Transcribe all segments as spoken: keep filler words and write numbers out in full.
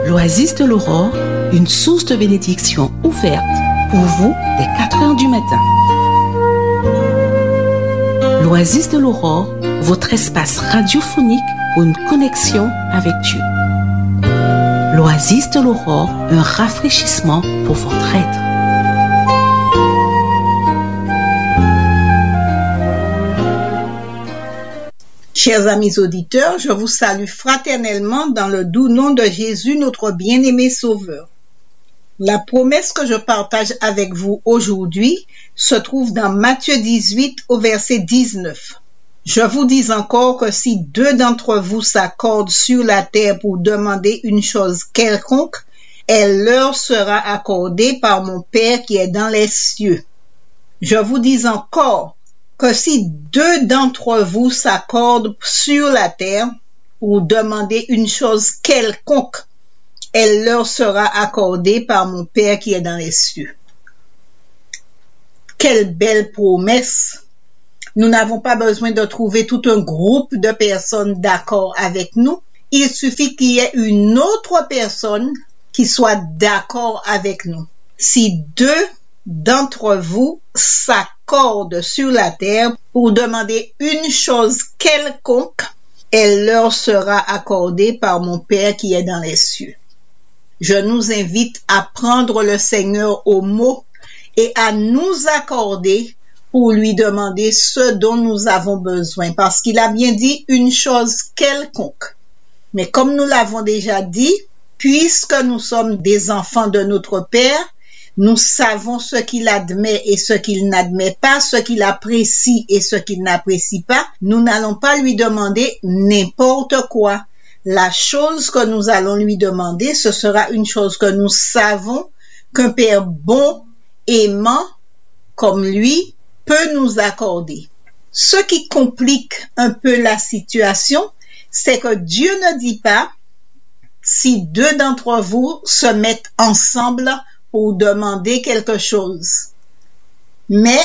L'Oasis de l'Aurore, une source de bénédiction ouverte pour vous dès quatre heures du matin. L'Oasis de l'Aurore, votre espace radiophonique pour une connexion avec Dieu. L'Oasis de l'Aurore, un rafraîchissement pour votre être. Chers amis auditeurs, je vous salue fraternellement dans le doux nom de Jésus, notre bien-aimé Sauveur. La promesse que je partage avec vous aujourd'hui se trouve dans Matthieu dix-huit au verset dix-neuf. Je vous dis encore que si deux d'entre vous s'accordent sur la terre pour demander une chose quelconque, elle leur sera accordée par mon Père qui est dans les cieux. Je vous dis encore que si deux d'entre vous s'accordent sur la terre pour demander une chose quelconque, elle leur sera accordée par mon Père qui est dans les cieux. Quelle belle promesse! Nous n'avons pas besoin de trouver tout un groupe de personnes d'accord avec nous. Il suffit qu'il y ait une autre personne qui soit d'accord avec nous. Si deux d'entre vous s'accordent sur la terre pour demander une chose quelconque, elle leur sera accordée par mon Père qui est dans les cieux. Je nous invite à prendre le Seigneur au mot et à nous accorder pour lui demander ce dont nous avons besoin, parce qu'il a bien dit une chose quelconque. Mais comme nous l'avons déjà dit, puisque nous sommes des enfants de notre Père, nous savons ce qu'il admet et ce qu'il n'admet pas, ce qu'il apprécie et ce qu'il n'apprécie pas. Nous n'allons pas lui demander n'importe quoi. La chose que nous allons lui demander, ce sera une chose que nous savons qu'un Père bon, aimant, comme lui, peut nous accorder. Ce qui complique un peu la situation, c'est que Dieu ne dit pas si deux d'entre vous se mettent ensemble pour demander quelque chose, mais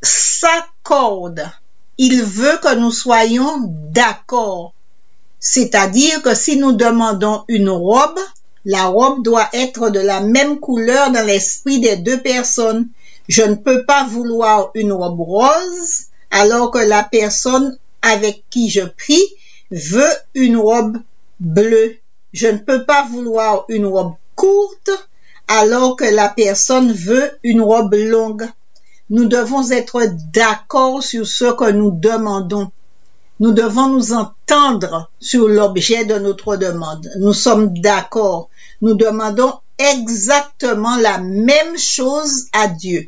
s'accorde. Il veut que nous soyons d'accord. C'est-à-dire que si nous demandons une robe, la robe doit être de la même couleur dans l'esprit des deux personnes. Je ne peux pas vouloir une robe rose alors que la personne avec qui je prie veut une robe bleue. Je ne peux pas vouloir une robe courte alors que la personne veut une robe longue. Nous devons être d'accord sur ce que nous demandons. Nous devons nous entendre sur l'objet de notre demande. Nous sommes d'accord. Nous demandons exactement la même chose à Dieu.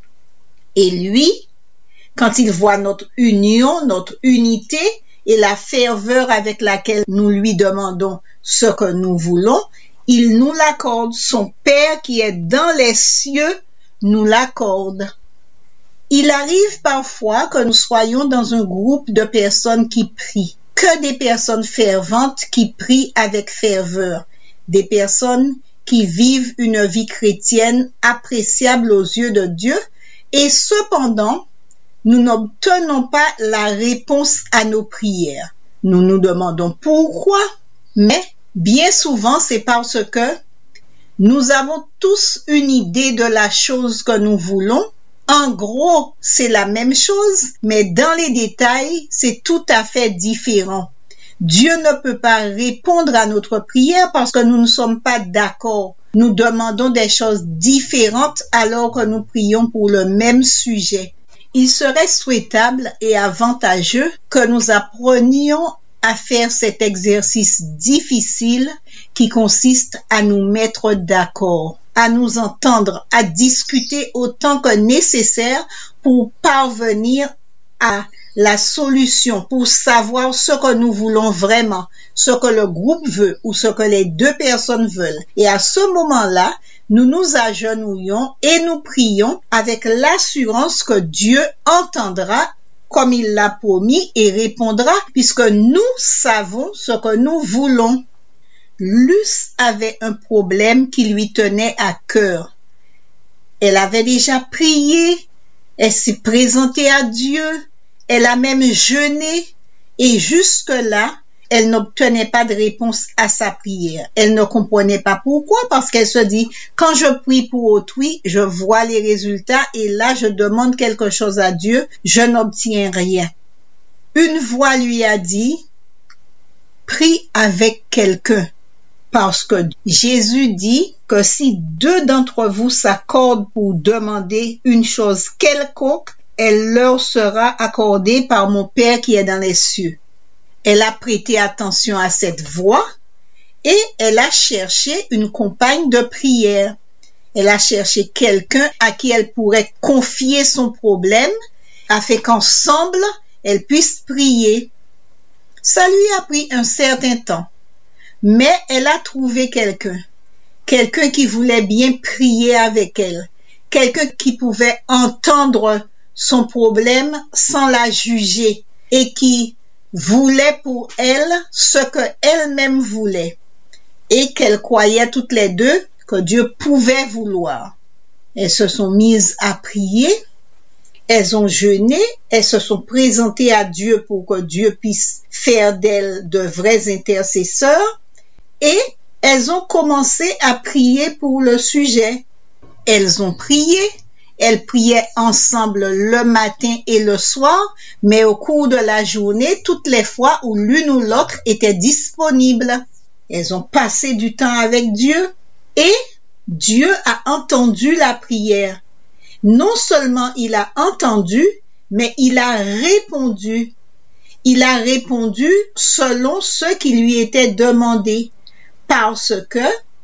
Et lui, quand il voit notre union, notre unité et la ferveur avec laquelle nous lui demandons ce que nous voulons, il nous l'accorde. Son Père qui est dans les cieux nous l'accorde. Il arrive parfois que nous soyons dans un groupe de personnes qui prient, que des personnes ferventes qui prient avec ferveur, des personnes qui vivent une vie chrétienne appréciable aux yeux de Dieu, et cependant, nous n'obtenons pas la réponse à nos prières. Nous nous demandons pourquoi, mais bien souvent c'est parce que nous avons tous une idée de la chose que nous voulons. En gros, c'est la même chose, mais dans les détails, c'est tout à fait différent. Dieu ne peut pas répondre à notre prière parce que nous ne sommes pas d'accord. Nous demandons des choses différentes alors que nous prions pour le même sujet. Il serait souhaitable et avantageux que nous apprenions à faire cet exercice difficile qui consiste à nous mettre d'accord, à nous entendre, à discuter autant que nécessaire pour parvenir à la solution, pour savoir ce que nous voulons vraiment, ce que le groupe veut ou ce que les deux personnes veulent. Et à ce moment-là, nous nous agenouillons et nous prions avec l'assurance que Dieu entendra comme il l'a promis et répondra puisque nous savons ce que nous voulons. Luce avait un problème qui lui tenait à cœur. Elle avait déjà prié, elle s'est présentée à Dieu, elle a même jeûné et jusque-là, elle n'obtenait pas de réponse à sa prière. Elle ne comprenait pas pourquoi, parce qu'elle se dit, quand je prie pour autrui, je vois les résultats et là, je demande quelque chose à Dieu, je n'obtiens rien. Une voix lui a dit, prie avec quelqu'un, parce que Jésus dit que si deux d'entre vous s'accordent pour demander une chose quelconque, elle leur sera accordée par mon Père qui est dans les cieux. Elle a prêté attention à cette voix et elle a cherché une compagne de prière. Elle a cherché quelqu'un à qui elle pourrait confier son problème afin qu'ensemble, elle puisse prier. Ça lui a pris un certain temps, mais elle a trouvé quelqu'un. Quelqu'un qui voulait bien prier avec elle. Quelqu'un qui pouvait entendre son problème sans la juger et qui voulait pour elle ce que elle-même voulait et qu'elle croyait toutes les deux que Dieu pouvait vouloir. Elles se sont mises à prier, elles ont jeûné, elles se sont présentées à Dieu pour que Dieu puisse faire d'elles de vrais intercesseurs et elles ont commencé à prier pour le sujet. Elles ont prié. Elles priaient ensemble le matin et le soir, mais au cours de la journée, toutes les fois où l'une ou l'autre était disponible. Elles ont passé du temps avec Dieu et Dieu a entendu la prière. Non seulement il a entendu, mais il a répondu. Il a répondu selon ce qui lui était demandé, parce que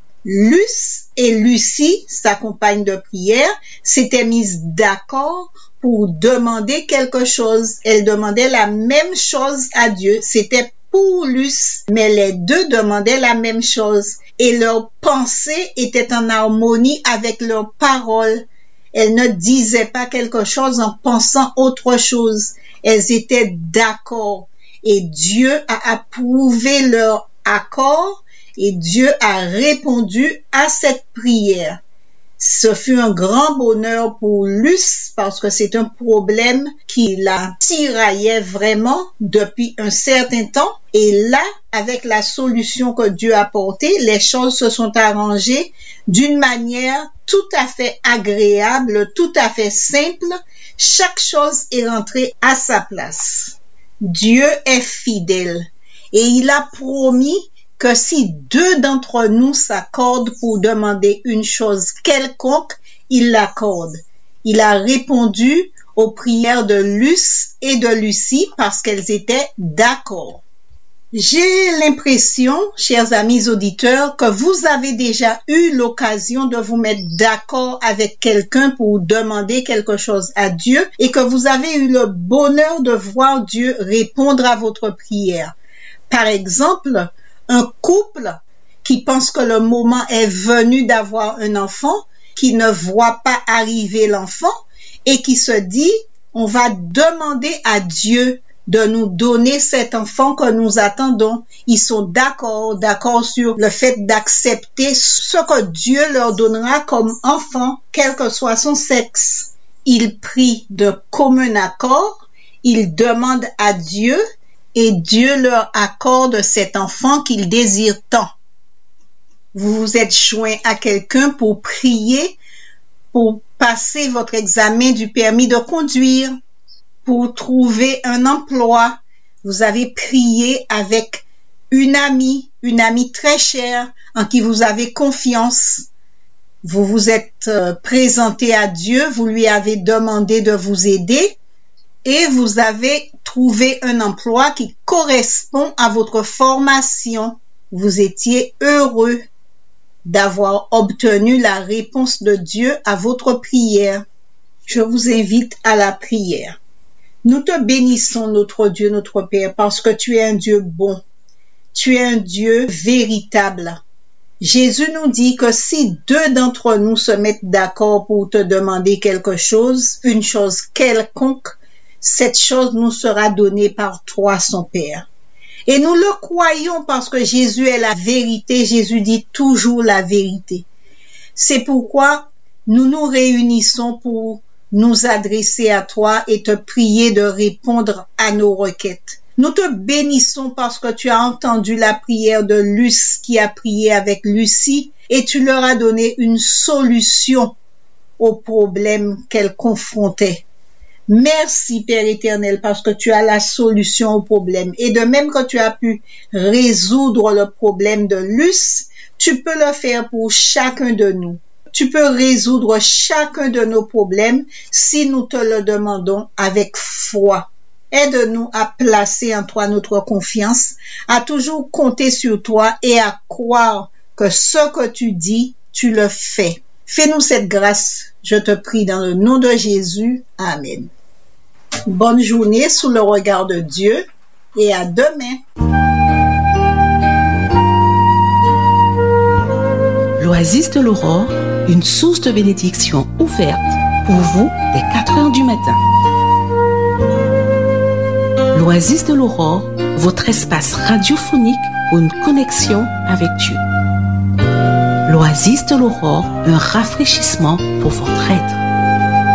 Luce et Lucie, sa compagne de prière, s'étaient mises d'accord pour demander quelque chose. Elles demandaient la même chose à Dieu. C'était pour Luce, mais les deux demandaient la même chose et leurs pensées étaient en harmonie avec leurs paroles. Elles ne disaient pas quelque chose en pensant autre chose. Elles étaient d'accord et Dieu a approuvé leur accord. Et Dieu a répondu à cette prière. Ce fut un grand bonheur pour Luce parce que c'est un problème qui la tiraillait vraiment depuis un certain temps. Et là, avec la solution que Dieu a apportée, les choses se sont arrangées d'une manière tout à fait agréable, tout à fait simple. Chaque chose est rentrée à sa place. Dieu est fidèle et il a promis que si deux d'entre nous s'accordent pour demander une chose quelconque, il l'accorde. Il a répondu aux prières de Luce et de Lucie parce qu'elles étaient d'accord. J'ai l'impression, chers amis auditeurs, que vous avez déjà eu l'occasion de vous mettre d'accord avec quelqu'un pour demander quelque chose à Dieu et que vous avez eu le bonheur de voir Dieu répondre à votre prière. Par exemple, un couple qui pense que le moment est venu d'avoir un enfant, qui ne voit pas arriver l'enfant et qui se dit, on va demander à Dieu de nous donner cet enfant que nous attendons. Ils sont d'accord, d'accord sur le fait d'accepter ce que Dieu leur donnera comme enfant, quel que soit son sexe. Ils prient de commun accord, ils demandent à Dieu et Dieu leur accorde cet enfant qu'ils désirent tant. Vous vous êtes joint à quelqu'un pour prier, pour passer votre examen du permis de conduire, pour trouver un emploi. Vous avez prié avec une amie, une amie très chère en qui vous avez confiance. Vous vous êtes euh, présenté à Dieu, vous lui avez demandé de vous aider et vous avez trouvé un emploi qui correspond à votre formation. Vous étiez heureux d'avoir obtenu la réponse de Dieu à votre prière. Je vous invite à la prière. Nous te bénissons, notre Dieu, notre Père, parce que tu es un Dieu bon. Tu es un Dieu véritable. Jésus nous dit que si deux d'entre nous se mettent d'accord pour te demander quelque chose, une chose quelconque, cette chose nous sera donnée par toi, son Père. Et nous le croyons parce que Jésus est la vérité. Jésus dit toujours la vérité. C'est pourquoi nous nous réunissons pour nous adresser à toi et te prier de répondre à nos requêtes. Nous te bénissons parce que tu as entendu la prière de Luce qui a prié avec Lucie et tu leur as donné une solution aux problèmes qu'elle confrontait. Merci Père éternel parce que tu as la solution au problème. Et de même que tu as pu résoudre le problème de Luce, tu peux le faire pour chacun de nous. Tu peux résoudre chacun de nos problèmes si nous te le demandons avec foi. Aide-nous à placer en toi notre confiance, à toujours compter sur toi et à croire que ce que tu dis, tu le fais. Fais-nous cette grâce, je te prie dans le nom de Jésus. Amen. Bonne journée sous le regard de Dieu et à demain. L'Oasis de l'Aurore, une source de bénédiction ouverte pour vous dès quatre heures du matin. L'Oasis de l'Aurore, votre espace radiophonique pour une connexion avec Dieu. L'Oasis de l'Aurore, un rafraîchissement pour votre être.